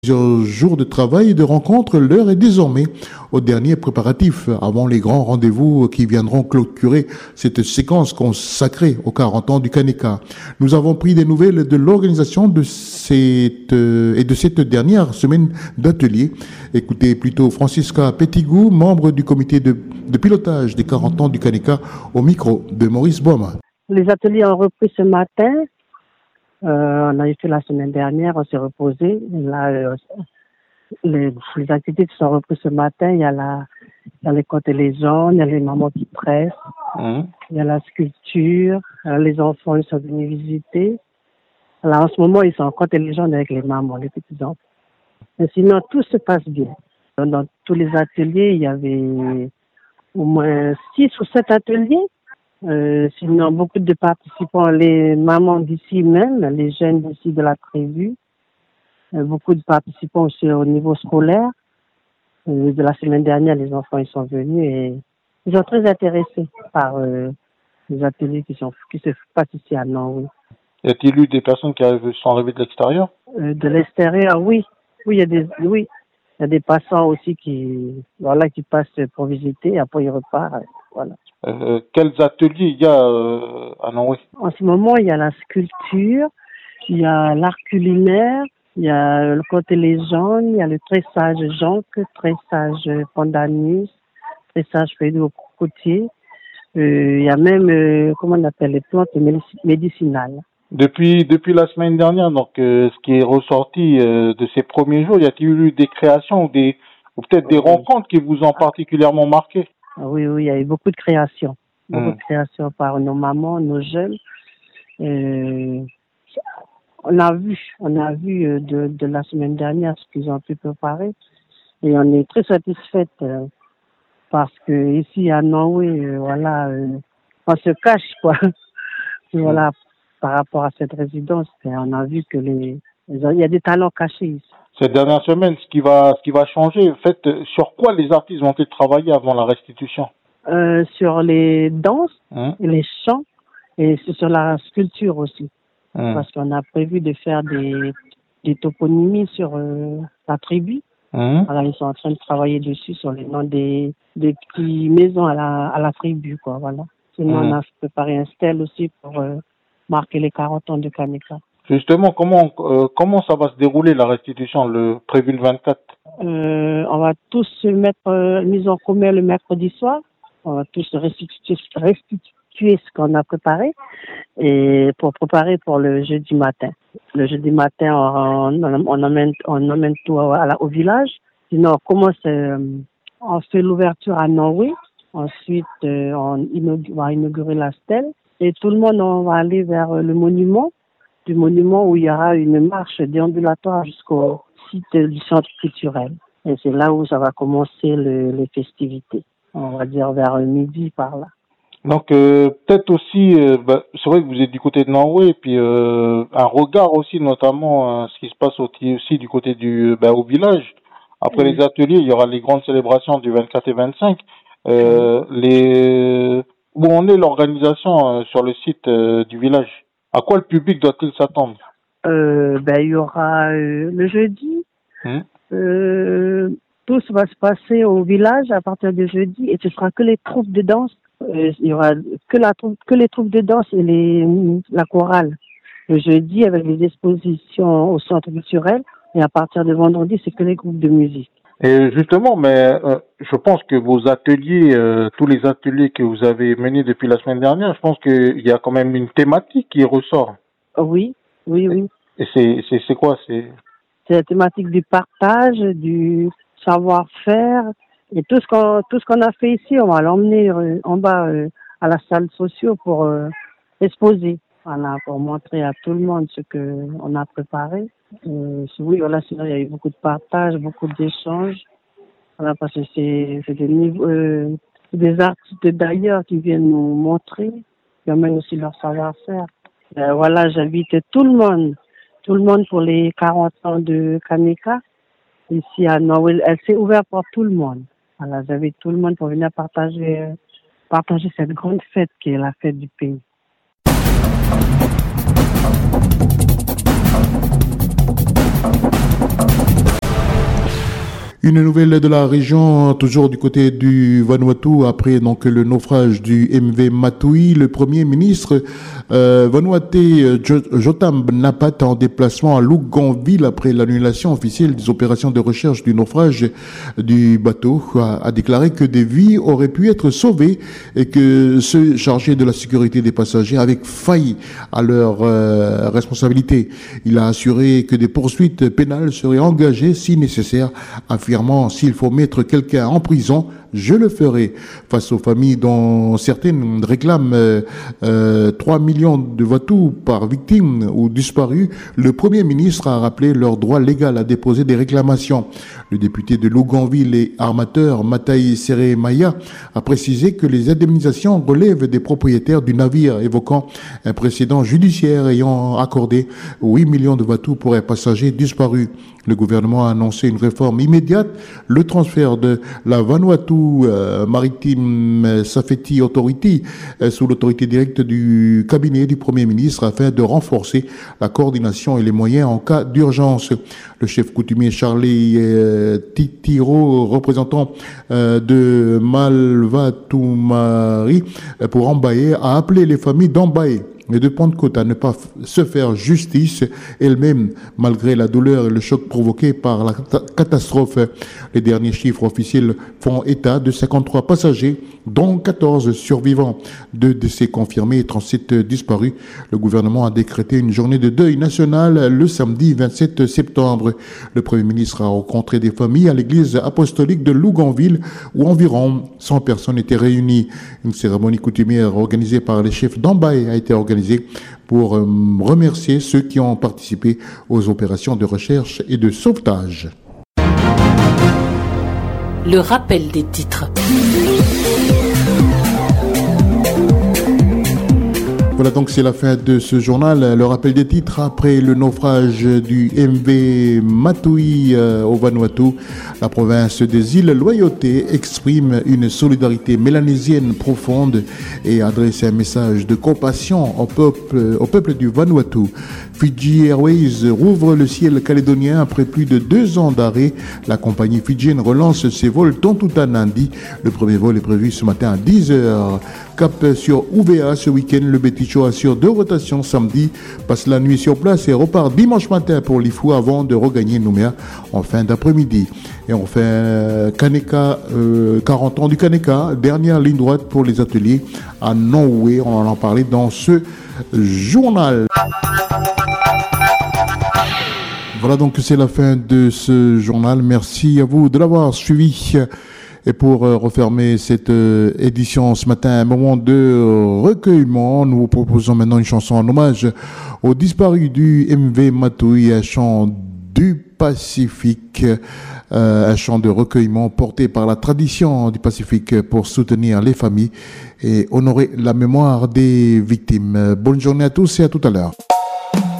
Plusieurs jours de travail et de rencontres, l'heure est désormais aux derniers préparatifs avant les grands rendez-vous qui viendront clôturer cette séquence consacrée aux 40 ans du Kaneka. Nous avons pris des nouvelles de l'organisation de cette dernière semaine d'atelier. Écoutez plutôt Francisca Pettigou, membre du comité de pilotage des 40 ans du Kaneka, au micro de Maurice Baume. Les ateliers ont repris ce matin. On a eu fait la semaine dernière, on s'est reposé. Là, les activités qui sont reprises ce matin, il y a les contes et légendes, il y a les mamans qui pressent, il y a la sculpture, les enfants ils sont venus visiter. Là, en ce moment, ils sont en contes et légendes avec les mamans, les petits-enfants. Mais sinon, tout se passe bien. Dans tous les ateliers, il y avait au moins 6 ou 7 ateliers. Sinon, beaucoup de participants, les mamans d'ici même, les jeunes d'ici de la tribu, beaucoup de participants aussi au niveau scolaire. De la semaine dernière, les enfants ils sont venus et ils sont très intéressés par les ateliers qui se passent ici à Nantes. Y a-t-il eu des personnes qui sont arrivées de l'extérieur? De l'extérieur, oui. Oui, il y a des passants aussi qui passent pour visiter, après ils repartent. Voilà. Quels ateliers il y a à Nantes? En ce moment, il y a la sculpture, il y a l'art culinaire, il y a le conte et légendes, il y a le tressage jonque, tressage pandanus, tressage feuilles au cocotier. Il y a même, comment on appelle, les plantes médicinales. Depuis la semaine dernière, donc ce qui est ressorti de ces premiers jours, y a-t-il eu des créations ou peut-être des rencontres qui vous ont particulièrement marqué? Oui, il y a eu beaucoup de créations. Beaucoup de créations par nos mamans, nos jeunes. On a vu de la semaine dernière ce qu'ils ont pu préparer. Et on est très satisfaite parce que ici à Norway, on se cache, quoi. Voilà, par rapport à cette résidence, on a vu que il y a des talents cachés ici. Cette dernière semaine, ce qui va changer, en fait, sur quoi les artistes vont-ils travailler avant la restitution? Sur les danses, les chants, et c'est sur la sculpture aussi. Parce qu'on a prévu de faire des toponymies sur la tribu. Alors, ils sont en train de travailler dessus sur les noms des petites maisons à la tribu, quoi, voilà. Sinon, on a préparé un stèle aussi pour marquer les 40 ans de Kaneka. Justement, comment ça va se dérouler la restitution, prévu le 24? On va tous se mettre mis en commun le mercredi soir. On va tous restituer ce qu'on a préparé et pour préparer pour le jeudi matin. Le jeudi matin, on emmène tout au village. Sinon, on fait l'ouverture à Norway. Ensuite, on va inaugurer la stèle et tout le monde, on va aller vers le monument où il y aura une marche déambulatoire jusqu'au site du centre culturel. Et c'est là où ça va commencer les festivités. On va dire vers midi par là. Donc peut-être aussi, c'est vrai que vous êtes du côté de Norway, et puis un regard aussi notamment ce qui se passe aussi du côté au village. Après les ateliers, il y aura les grandes célébrations du 24 et 25. Où en est l'organisation sur le site du village? À quoi le public doit-il s'attendre? Il y aura le jeudi. Tout va se passer au village à partir du jeudi et ce sera que les troupes de danse. Il y aura que les troupes de danse et la chorale. Le jeudi avec les expositions au centre culturel et à partir de vendredi, c'est que les groupes de musique. Et justement, mais je pense que vos ateliers, tous les ateliers que vous avez menés depuis la semaine dernière, je pense qu'il y a quand même une thématique qui ressort. Oui. Et c'est quoi? C'est la thématique du partage, du savoir-faire et tout ce qu'on a fait ici, on va l'emmener en bas à la salle sociale pour exposer, pour montrer à tout le monde ce que on a préparé. Sinon il y a eu beaucoup de partage, beaucoup d'échanges. Voilà, parce que c'est des artistes d'ailleurs qui viennent nous montrer, qui amènent aussi leur savoir-faire. J'invite tout le monde pour les 40 ans de Kaneka. Ici à Norway, elle s'est ouverte pour tout le monde. Voilà, j'invite tout le monde pour venir partager cette grande fête qui est la fête du pays. Une nouvelle de la région, toujours du côté du Vanuatu, après donc le naufrage du MV Matui, le premier ministre vanuatais Jotam Napat en déplacement à Luganville après l'annulation officielle des opérations de recherche du naufrage du bateau a déclaré que des vies auraient pu être sauvées et que ceux chargés de la sécurité des passagers avaient failli à leur responsabilité. Il a assuré que des poursuites pénales seraient engagées si nécessaire, affirmant s'il faut mettre quelqu'un en prison, je le ferai. Face aux familles dont certaines réclament 3 millions de vatous par victime ou disparu, le Premier ministre a rappelé leur droit légal à déposer des réclamations. Le député de Luganville et armateur Matai Seremaya a précisé que les indemnisations relèvent des propriétaires du navire, évoquant un précédent judiciaire ayant accordé 8 millions de vatous pour un passager disparu. Le gouvernement a annoncé une réforme immédiate, le transfert de la Vanuatu Maritime Safety Authority sous l'autorité directe du cabinet du Premier ministre afin de renforcer la coordination et les moyens en cas d'urgence. Le chef coutumier Charlie Titiro, représentant de Malvatumari pour Ambaye, a appelé les familles d'Ambaye et de Pentecôte à ne pas se faire justice elles-mêmes, malgré la douleur et le choc provoqué par la catastrophe. Les derniers chiffres officiels font état de 53 passagers, dont 14 survivants, 2 décès confirmés et 37 disparus. Le gouvernement a décrété une journée de deuil national le samedi 27 septembre. Le Premier ministre a rencontré des familles à l'église apostolique de Luganville, où environ 100 personnes étaient réunies. Une cérémonie coutumière organisée par les chefs d'Ambaye a été organisée pour remercier ceux qui ont participé aux opérations de recherche et de sauvetage. Le rappel des titres. Voilà, donc c'est la fin de ce journal. Le rappel des titres après le naufrage du MV Matui au Vanuatu. La province des îles Loyauté exprime une solidarité mélanésienne profonde et adresse un message de compassion au peuple du Vanuatu. Fiji Airways rouvre le ciel calédonien après plus de 2 ans d'arrêt. La compagnie fidjienne relance ses vols Tontuta-Nandi. Le premier vol est prévu ce matin à 10h. Cap sur UVA ce week-end. Le Beticho assure 2 rotations samedi, passe la nuit sur place et repart dimanche matin pour l'Ifou avant de regagner Nouméa en fin d'après-midi. Et on fait Kaneka, 40 ans du Kaneka, dernière ligne droite pour les ateliers à Nonoué. On en parlait dans ce journal. Voilà, donc c'est la fin de ce journal. Merci à vous de l'avoir suivi. Et pour refermer cette édition ce matin, un moment de recueillement, nous vous proposons maintenant une chanson en hommage aux disparus du MV Matui, un chant du Pacifique, un chant de recueillement porté par la tradition du Pacifique pour soutenir les familles et honorer la mémoire des victimes. Bonne journée à tous et à tout à l'heure.